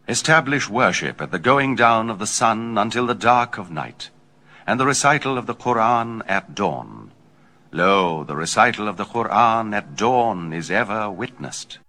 Establish worship at the going down of the sun until the dark of night, and the recital of the Quran at dawn. Lo, the recital of the Quran at dawn is ever witnessed.